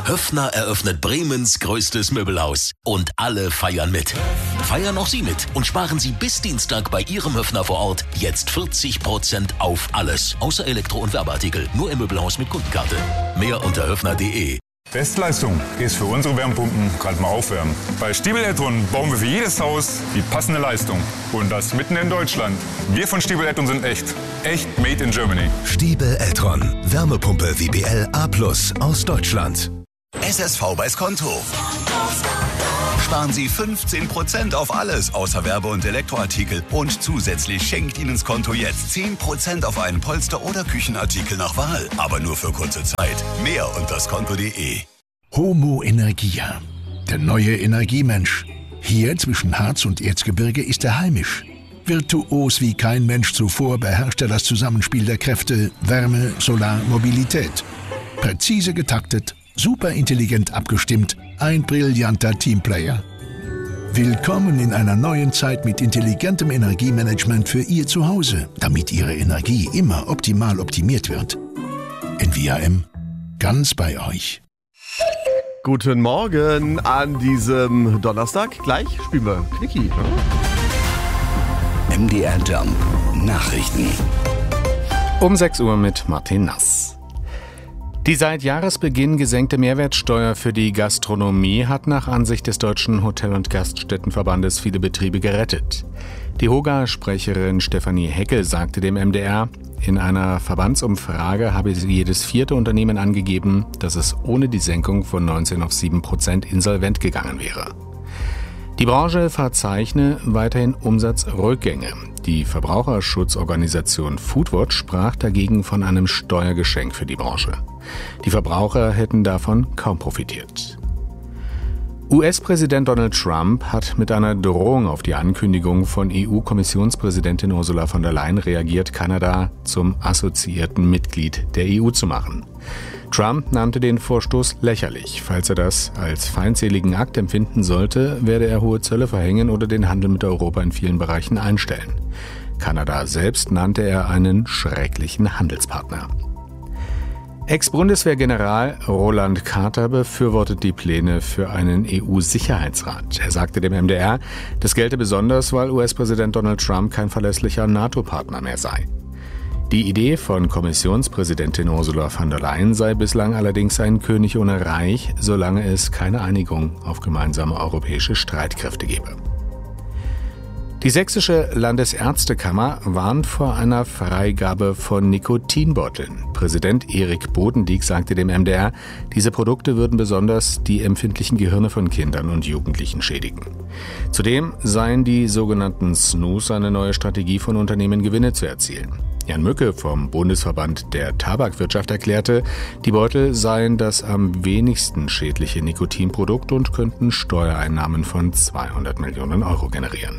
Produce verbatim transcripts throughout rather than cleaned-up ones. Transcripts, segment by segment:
Höffner eröffnet Bremens größtes Möbelhaus. Und alle feiern mit. Feiern auch Sie mit und sparen Sie bis Dienstag bei Ihrem Höffner vor Ort jetzt vierzig Prozent auf alles. Außer Elektro- und Werbeartikel. Nur im Möbelhaus mit Kundenkarte. Mehr unter höffner punkt de. Bestleistung ist für unsere Wärmepumpen gerade mal aufwärmen. Bei Stiebel Eltron bauen wir für jedes Haus die passende Leistung. Und das mitten in Deutschland. Wir von Stiebel Eltron sind echt. Echt made in Germany. Stiebel Eltron. Wärmepumpe W B L A plus aus Deutschland. S S V bei Skonto. Sparen Sie fünfzehn Prozent auf alles außer Werbe- und Elektroartikel. Und zusätzlich schenkt Ihnen Skonto jetzt zehn Prozent auf einen Polster- oder Küchenartikel nach Wahl. Aber nur für kurze Zeit. Mehr unter skonto punkt de. Homo Energia. Der neue Energiemensch. Hier zwischen Harz und Erzgebirge ist er heimisch. Virtuos wie kein Mensch zuvor beherrscht er das Zusammenspiel der Kräfte Wärme, Solar, Mobilität. Präzise getaktet, super intelligent abgestimmt, ein brillanter Teamplayer. Willkommen in einer neuen Zeit mit intelligentem Energiemanagement für Ihr Zuhause, damit Ihre Energie immer optimal optimiert wird. N V A M, ganz bei euch. Guten Morgen an diesem Donnerstag. Gleich spielen wir Knicki. Ne? M D R Jump Nachrichten. Um sechs Uhr mit Martin Nass. Die seit Jahresbeginn gesenkte Mehrwertsteuer für die Gastronomie hat nach Ansicht des Deutschen Hotel- und Gaststättenverbandes viele Betriebe gerettet. Die Hoga-Sprecherin Stefanie Heckel sagte dem M D R, in einer Verbandsumfrage habe jedes vierte Unternehmen angegeben, dass es ohne die Senkung von neunzehn auf sieben Prozent insolvent gegangen wäre. Die Branche verzeichne weiterhin Umsatzrückgänge. Die Verbraucherschutzorganisation Foodwatch sprach dagegen von einem Steuergeschenk für die Branche. Die Verbraucher hätten davon kaum profitiert. U S-Präsident Donald Trump hat mit einer Drohung auf die Ankündigung von E U-Kommissionspräsidentin Ursula von der Leyen reagiert, Kanada zum assoziierten Mitglied der E U zu machen. Trump nannte den Vorstoß lächerlich. Falls er das als feindseligen Akt empfinden sollte, werde er hohe Zölle verhängen oder den Handel mit Europa in vielen Bereichen einstellen. Kanada selbst nannte er einen schrecklichen Handelspartner. Ex-Bundeswehrgeneral Roland Carter befürwortet die Pläne für einen E U-Sicherheitsrat. Er sagte dem M D R, das gelte besonders, weil U S-Präsident Donald Trump kein verlässlicher NATO-Partner mehr sei. Die Idee von Kommissionspräsidentin Ursula von der Leyen sei bislang allerdings ein König ohne Reich, solange es keine Einigung auf gemeinsame europäische Streitkräfte gebe. Die Sächsische Landesärztekammer warnt vor einer Freigabe von Nikotinbeuteln. Präsident Erik Bodendieck sagte dem M D R, diese Produkte würden besonders die empfindlichen Gehirne von Kindern und Jugendlichen schädigen. Zudem seien die sogenannten Snus eine neue Strategie von Unternehmen, Gewinne zu erzielen. Jan Mücke vom Bundesverband der Tabakwirtschaft erklärte, die Beutel seien das am wenigsten schädliche Nikotinprodukt und könnten Steuereinnahmen von zweihundert Millionen Euro generieren.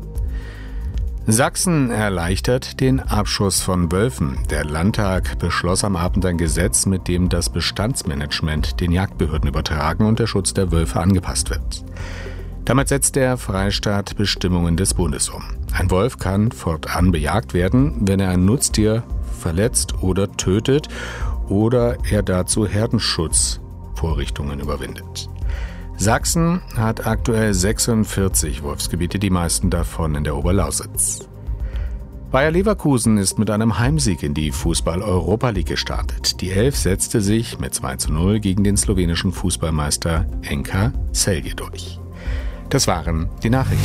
Sachsen erleichtert den Abschuss von Wölfen. Der Landtag beschloss am Abend ein Gesetz, mit dem das Bestandsmanagement den Jagdbehörden übertragen und der Schutz der Wölfe angepasst wird. Damit setzt der Freistaat Bestimmungen des Bundes um. Ein Wolf kann fortan bejagt werden, wenn er ein Nutztier verletzt oder tötet oder er dazu Herdenschutzvorrichtungen überwindet. Sachsen hat aktuell sechsundvierzig Wolfsgebiete, die meisten davon in der Oberlausitz. Bayer Leverkusen ist mit einem Heimsieg in die Fußball-Europa League gestartet. Die Elf setzte sich mit zwei zu null gegen den slowenischen Fußballmeister Enka Celje durch. Das waren die Nachrichten.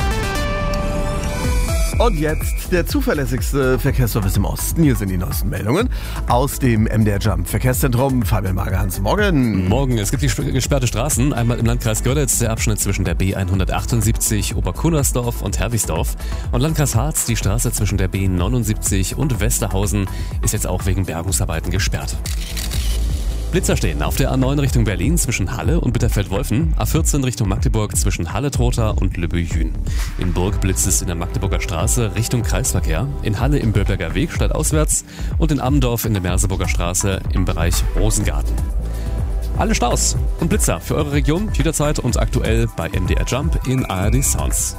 Und jetzt der zuverlässigste Verkehrsservice im Osten. Hier sind die neuesten Meldungen aus dem M D R Jump Verkehrszentrum. Fabian Magerhans, morgen. Morgen. Es gibt die gesperrte Straßen. Einmal im Landkreis Görlitz der Abschnitt zwischen der B hundertachtundsiebzig Oberkunnersdorf und Herwigsdorf. Und Landkreis Harz die Straße zwischen der B neunundsiebzig und Westerhausen ist jetzt auch wegen Bergungsarbeiten gesperrt. Blitzer stehen auf der A neun Richtung Berlin zwischen Halle und Bitterfeld-Wolfen, A vierzehn Richtung Magdeburg zwischen Halle-Trotha und Lübbehün. In Burg blitzt es in der Magdeburger Straße Richtung Kreisverkehr, in Halle im Böberger Weg stadtauswärts und in Ammendorf in der Merseburger Straße im Bereich Rosengarten. Alle Staus und Blitzer für eure Region jederzeit und aktuell bei M D R Jump in A R D Sounds.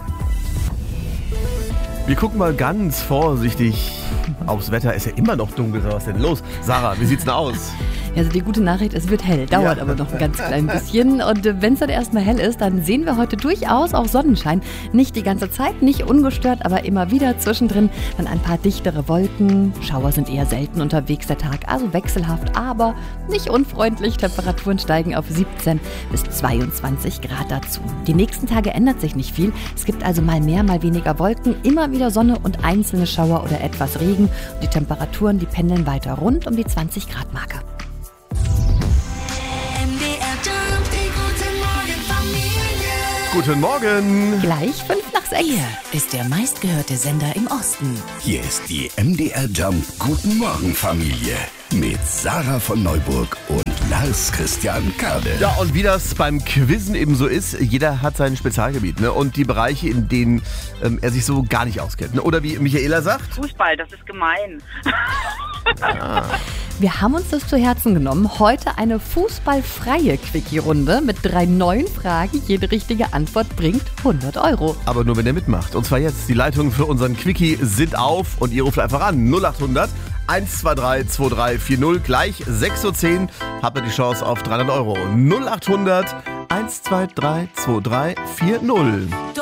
Wir gucken mal ganz vorsichtig aufs Wetter. Ist ja immer noch dunkel. Was ist denn los? Sarah, wie sieht's denn aus? Ja, also die gute Nachricht, es wird hell, dauert ja. aber noch ein ganz klein bisschen. Und äh, wenn es dann erstmal hell ist, dann sehen wir heute durchaus auch Sonnenschein. Nicht die ganze Zeit, nicht ungestört, aber immer wieder zwischendrin dann ein paar dichtere Wolken. Schauer sind eher selten unterwegs, der Tag also wechselhaft, aber nicht unfreundlich. Temperaturen steigen auf siebzehn bis zweiundzwanzig Grad dazu. Die nächsten Tage ändert sich nicht viel. Es gibt also mal mehr, mal weniger Wolken, immer wieder Sonne und einzelne Schauer oder etwas Regen. Und die Temperaturen, die pendeln weiter rund um die zwanzig Grad Marke. Guten Morgen. Gleich fünf nach sechs. Hier ist der meistgehörte Sender im Osten. Hier ist die M D R Jump Guten Morgen Familie mit Sarah von Neuburg und Lars Christian Kade. Ja, und wie das beim Quizzen eben so ist, jeder hat sein Spezialgebiet, ne? Und die Bereiche, in denen ähm, er sich so gar nicht auskennt. Ne? Oder wie Michaela sagt? Fußball, das ist gemein. Ah. Wir haben uns das zu Herzen genommen. Heute eine fußballfreie Quickie-Runde mit drei neuen Fragen. Jede richtige Antwort bringt hundert Euro. Aber nur, wenn ihr mitmacht. Und zwar jetzt. Die Leitungen für unseren Quickie sind auf und ihr ruft einfach an. null acht hundert eins zwei drei zwei drei vier null. Gleich sechs Uhr zehn habt ihr die Chance auf dreihundert Euro. null acht hundert eins zwei drei zwei drei vier null.